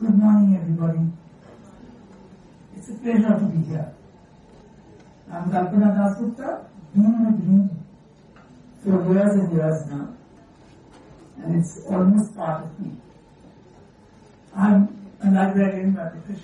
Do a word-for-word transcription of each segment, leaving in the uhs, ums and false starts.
Good morning, everybody. It's a pleasure to be here. I'm Kalpana Dasgupta, been with Reed for years and years now, and it's almost part of me. I'm a librarian by profession.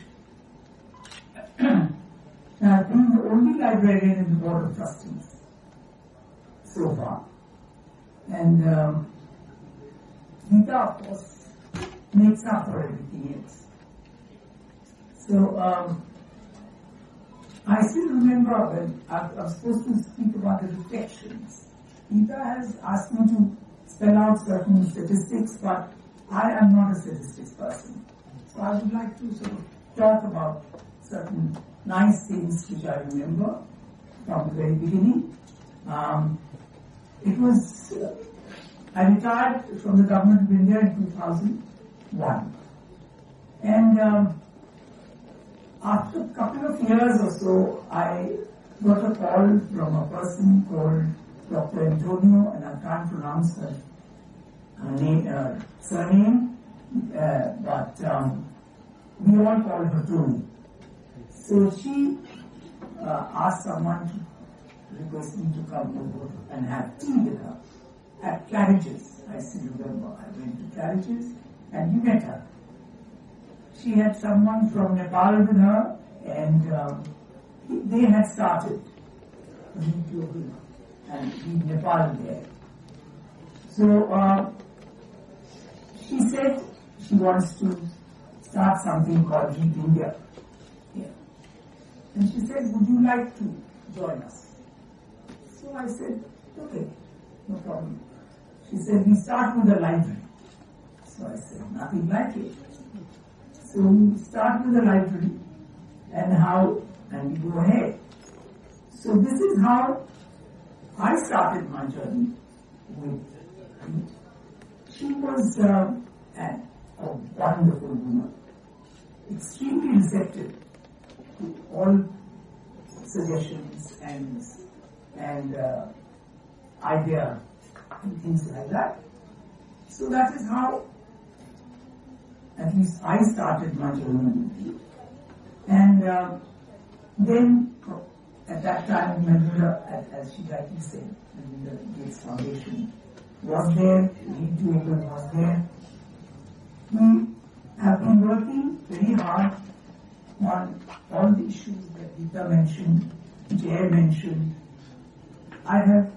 Now, I've been the only librarian in the Board of Trustees so far. And um, Gita, of course, makes up for everything else. So, um, I still remember when I was supposed to speak about the reflections. Gita has asked me to spell out certain statistics, but I am not a statistics person. So I would like to sort of talk about certain nice things which I remember from the very beginning. Um, it was, uh, I retired from the Government of India in two thousand one. And um, after a couple of years or so, I got a call from a person called Doctor Antonio, and I can't pronounce her, her name, uh, surname, uh, but um, we all call her Tony. So she uh, asked someone to request me to come over and have tea with her at Claridge's. I still remember. I went to Claridge's and we met her. She had someone from Nepal with her, and um, they had started Reed Global and Reed Nepal there. So uh, she said she wants to start something called Reed India. And she said, would you like to join us? So I said, okay, no problem. She said, we start with a library. So I said, nothing like it. So we start with a library and how, and we go ahead. So this is how I started my journey with Reed. She was uh, an, a wonderful woman, extremely receptive to all suggestions and and uh, idea and things like that. So that is how, at least I started my journey with Reed. And uh, then at that time, Melinda, as she rightly said, Melinda Gates Foundation was there, Reed Global was there. We have been working very hard on all the issues that Gita mentioned, Jay mentioned. I have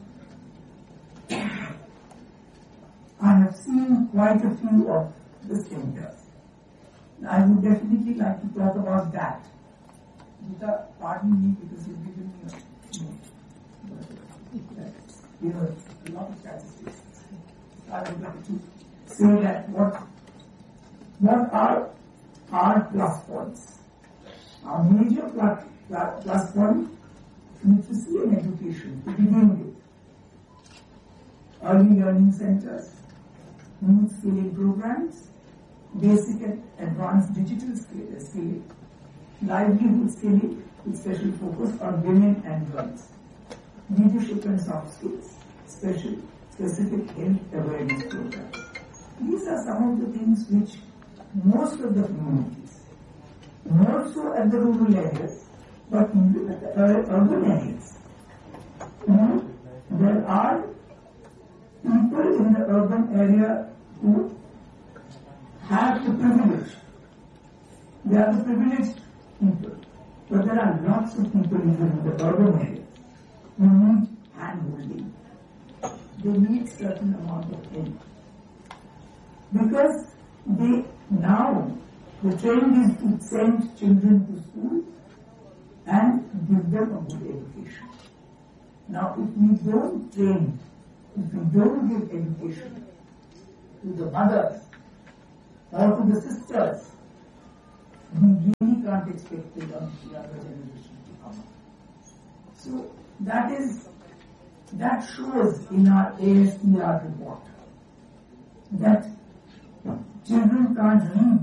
I have seen quite a few of the centers. I would definitely like to talk about that. Gita, pardon me because you've given me a note. You know, a lot of statistics. I would like to say that what what are our plus points? Our major plus, plus, plus point, literacy and education to begin with. Early learning centers, youth skilling programs, basic and advanced digital skilling, livelihood skilling with special focus on women and girls, leadership and soft skills, special specific health awareness programs. These are some of the things which most of the communities, more so at the rural areas, but even at the urban areas. And there are people in the urban area who have the privilege. They are the privileged people. But there are lots of people even in the urban areas who need hand-holding. They need certain amount of help. Because they now, the trend is to send children to school and give them a good education. Now, if we don't train, if we don't give education to the mothers or to the sisters, we really can't expect the younger generation to come up. So, that is, that shows in our A S P R report that children can't read,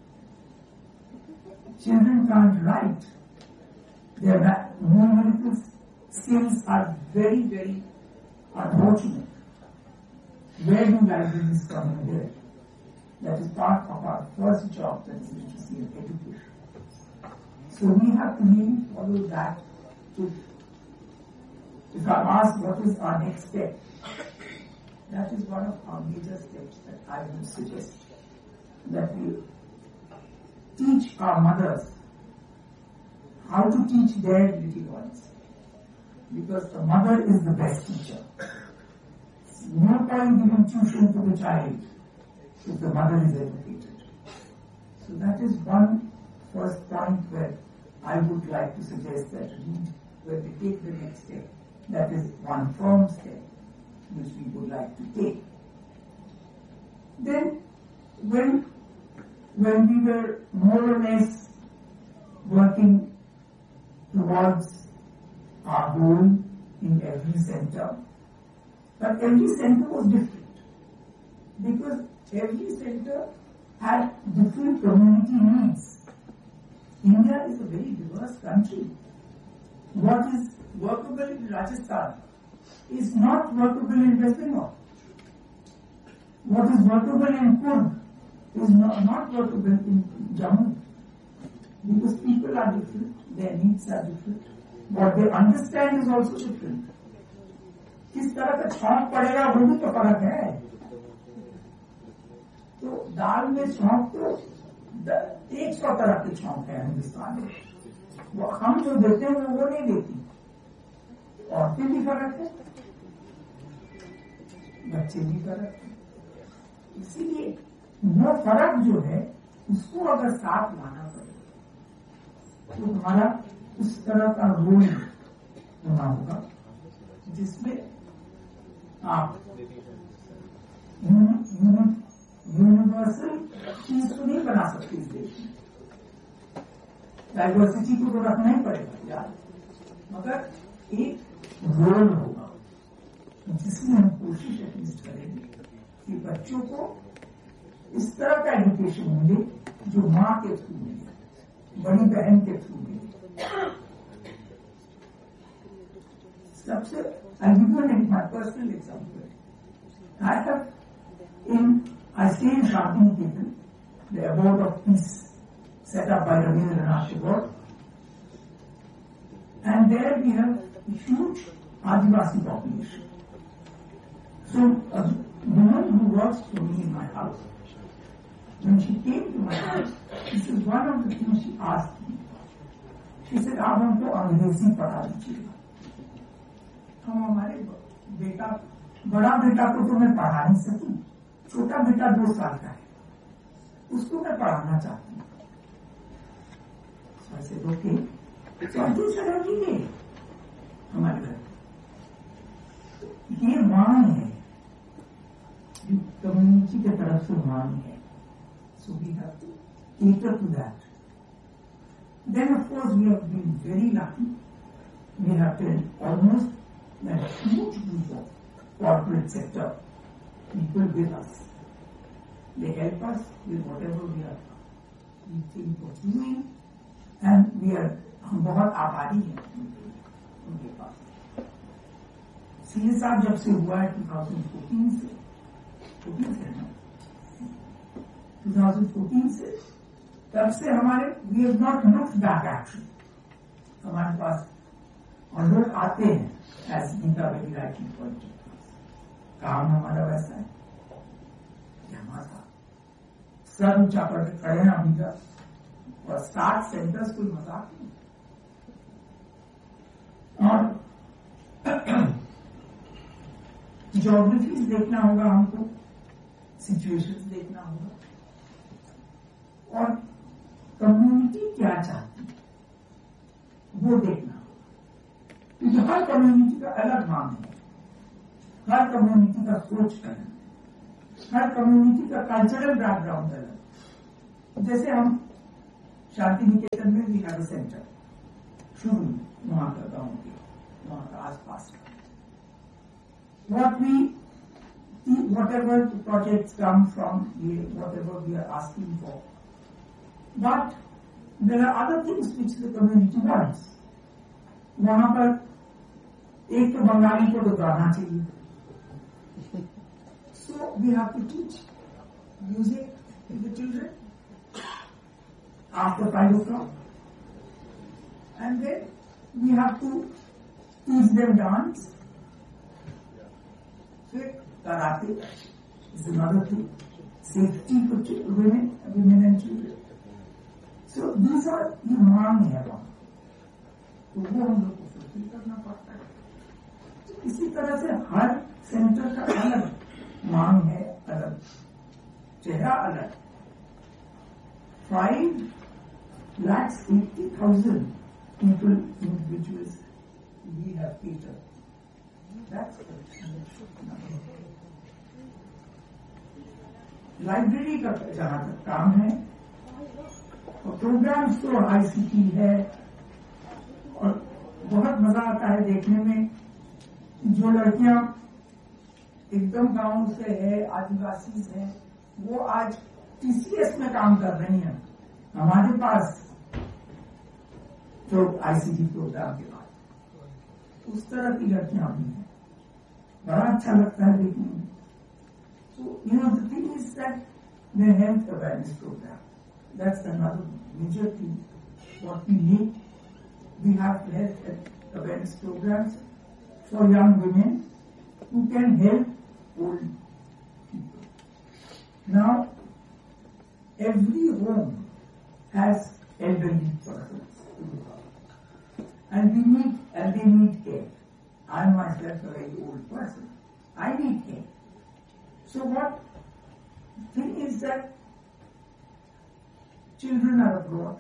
children can't write, their numerical skills are very, very unfortunate. Where do libraries come in here? That is part of our first job, that is literacy and education. So we have to really follow that. If, if I'm asked what is our next step, that is one of our major steps that I would suggest. That we teach our mothers how to teach their little ones. Because the mother is the best teacher. No point giving tuition to the child if the mother is educated. So that is one first point where I would like to suggest that we, where we take the next step. That is one firm step which we would like to take. Then, when when we were more or less working towards our goal in every center, but every center was different because every center had different community needs. India is a very diverse country. What is workable in Rajasthan is not workable in West Bengal. What is workable in Kurd is not, not workable in Jammu. Because people are different, their needs are different. What they understand is also different. किस तरह का छौंक पड़ेगा वो भी तो फर्क है. तो दाल में छौंक तो एक सौ तरह के छौंक है हिंदुस्तान में. वो हम जो देते हैं वो वो नहीं देती. औरतें भी फर्क है, बच्चे भी फर्क है. इसीलिए वो फर्क जो है उसको अगर साथ लाना पड़ेगा तो हमारा उस तरह का रोल होना होगा जिसमें आप यूनिवर्सल चीज को नहीं बना सकते इस देश में. डाइवर्सिटी को तो रखना ही पड़ेगा यार, मगर एक रोल होगा जिसमें हम कोशिश एटलीस्ट करेंगे कि बच्चों को इस तरह का एजुकेशन मिले जो माँ के थ्रू मिले, बड़ी बहन के थ्रू मिले. सबसे I'll give you an, my personal example. I have in, I stay in Shantiniketan, the abode of peace set up by Rabindranath Tagore, and there we have a huge Adivasi population. So a woman who works for me in my house, when she came to my house, this is one of the things she asked me. She said, आप हमको अंग्रेजी पढ़ा दीजिएगा. हम हमारे बेटा, बड़ा बेटा को तो मैं पढ़ा नहीं सकी, छोटा बेटा दो साल का है, उसको मैं पढ़ाना चाहती हूँ. So I said, okay. So I do share every day. हमारे घर ये मांग है, जो कम्युनिटी के तरफ से मांग है. So we have to cater to that. Then of course we have been very lucky. We have been almost a huge group of corporate sector people with us. They help us with whatever we are we think of doing, and we are हम बहुत आभारी हैं उनके पास. CA साहब जब से हुआ है twenty fourteen से fourteen से ना twenty fourteen से तब से हमारे we have not looked back actually. हमारे पास और लोग आते हैं as Geeta very rightly pointed out. काम हमारा वैसा है कि हमारा सर ऊंचा पर खड़े हैं अभी तक और सात सेंटर्स कोई मजाक नहीं. और ज्योग्राफीज देखना होगा हमको, सिचुएशंस देखना होगा और कम्युनिटी क्या चाहती है वो देखना होगा. क्योंकि हर कम्युनिटी का अलग नाम है, हर कम्युनिटी का सोच अलग है, हर कम्युनिटी का कल्चरल बैकग्राउंड अलग. जैसे हम शांति निकेतन में भी हैव अ सेंटर शुरू में वहां का गाँव के वहां का आसपास का. What we, whatever the projects come from, whatever we are asking for. But there are other things which the community wants. वहां पर एक तो बंगाली को तो गाना चाहिए. So we have to teach music with the children after five o'clock. And then we have to teach them dance. Fit, karate is another thing. Safety for women, women and children. So these are ये मांग है वहाँ, तो वो हम लोग को fulfil करना पड़ता है. तो इसी तरह से हर सेंटर का अलग मांग है, अलग चेहरा अलग. Five lakhs eighty thousand people, individuals we have catered. That's the number. Library का जहाँ तक काम है, और प्रोग्राम्स तो आईसीटी है, और बहुत मजा आता है देखने में जो लड़कियां एकदम गांव से है, आदिवासी है, वो आज टीसीएस में काम कर रही हैं हमारे पास जो आईसीटी प्रोग्राम के बाद. उस तरह की लड़कियां भी हैं, बड़ा अच्छा लगता है देखने में. So, you know, the thing is that the health awareness program, that's another major thing. What we need, we have health awareness programs for young women who can help old people. Now, every home has elderly persons to look after. And we need, and they need care. I myself a very old person. I need care. So what thing is that children are abroad.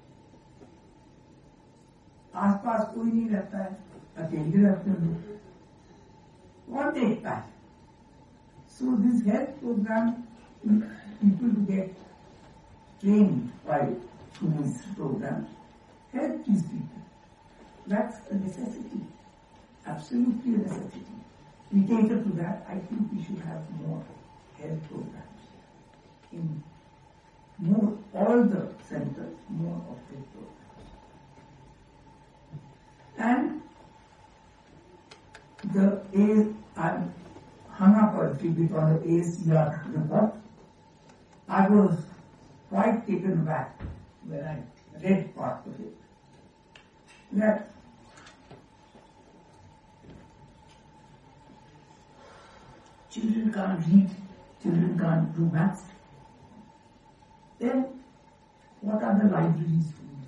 आसपास कोई नहीं रहता है, अकेले रहते हैं लोग, कौन देखता है? So this health program, people who get trained by these programs help these people. That's a necessity, absolutely a necessity. We cater to that. I think we should have more health programs in more, all the centers, more of health programs. And the A, I hung up a little bit on the A C R report. I was quite taken aback when I read part of it, that children can't read, children can't do maths. Then what are the libraries doing?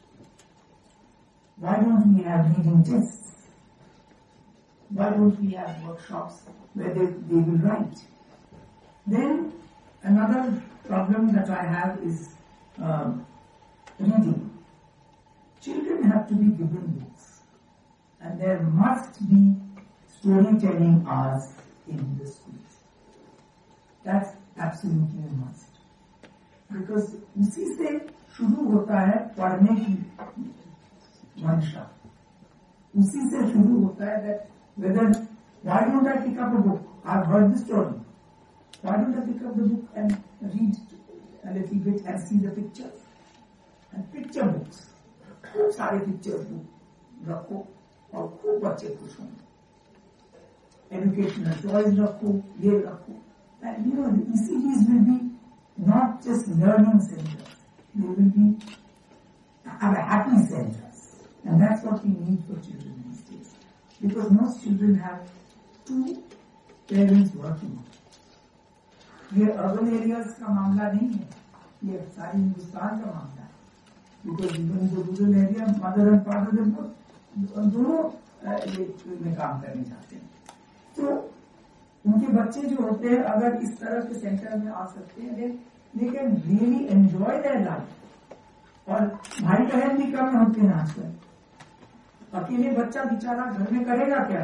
Why don't we have reading tests? Why don't we have workshops where they, they will write? Then another problem that I have is um, reading. Children have to be given books, and there must be storytelling hours in the schools. That's absolutely a must. Because उसी से शुरू होता है पढ़ने की मंशा. उसी से शुरू होता है that whether, why don't I pick up a book? I've heard the story. Why don't I pick up the book and read a little bit and see the pictures? And picture books. खूब सारे picture book रखो और खूब बच्चे खुश होंगे. Educational toys रखो, ये रखो. And you know, the E C Ds will be not just learning centers. They will be happy centers. And that's what we need for children these days. Because most children have two parents working. ये urban areas का मामला नहीं है. ये सारी हिंदुस्तान का मामला है. Because even in the rural area, mother and father, दोनों में काम करने जाते हैं. तो उनके बच्चे जो होते हैं अगर इस तरह के सेंटर में आ सकते हैं, they can really enjoy their life. और भाई बहन भी कम होते हैं आजकल. अकेले बच्चा बेचारा घर में करेगा क्या?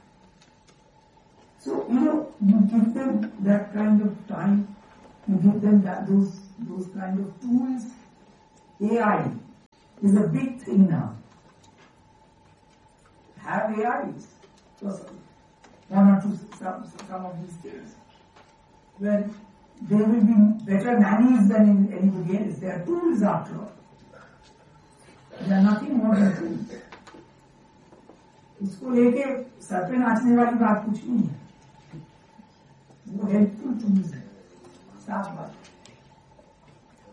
So you know, you give them that kind of time, you give them that, those those kind of tools. A I is a big thing now. Have A Is. So, one or two, some, some of these days, where there will be better nannies than anybody else. They are tools after all. They are nothing more than tools. उसको लेके sir पे नाचने वाली बात कुछ नहीं है. वो हेल्पफुल टूल्स है, साफ बात.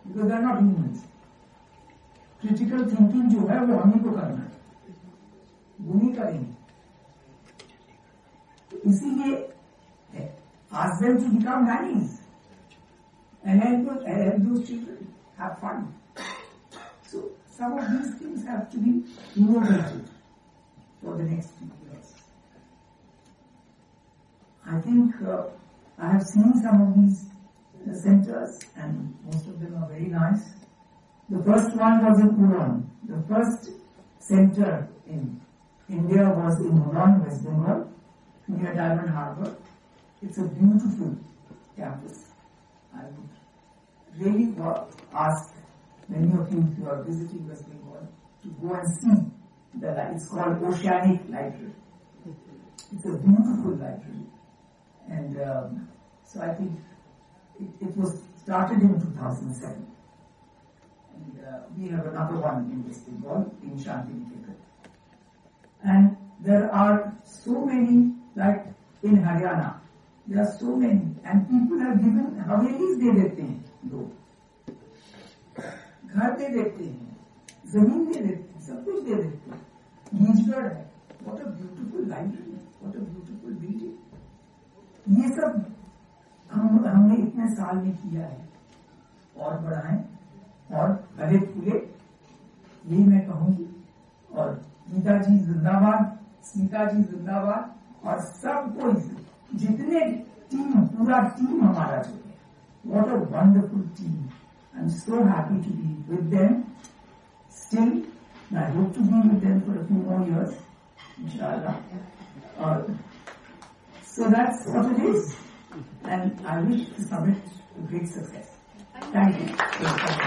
because they are not humans. Critical thinking जो है वो हमें को करना है, वो नहीं करेंगे. इसीलिए ask them to become nannies and help, help those children have fun. So some of these things have to be innovated for the next few years. I think uh, I have seen some of these uh, centers, and most of them are very nice. The first one was in Uran. The first center in India was in Uran, West Bengal, near Diamond Harbour. It's a beautiful campus. I would really ask many of you, if you are visiting West Bengal, to go and see the library. It's called Oceanic Library. It's a beautiful library. And um, so I think it, it was started in two thousand seven. And uh, we have another one in West Bengal, in Shantiniketan. And there are so many, like in Haryana, there are so many, and people have given havelis de dete hain log, घर दे देते हैं, जमीन दे देते हैं, सब कुछ दे देते हैं. गीजगढ़ है, what a beautiful library, what a beautiful building. ये सब हम हमने इतने साल में किया है, और बढ़ाएं और फले फूले, यही मैं कहूंगी. और गीता जी जिंदाबाद, स्मिता जी जिंदाबाद, और सबको जितने टीम, पूरा टीम हमारा जो है, what a wonderful team. I'm so happy to be with them still, and I hope to be with them for a few more years, inshallah. Uh, so that's what it is, and I wish the summit a great success. Thank you.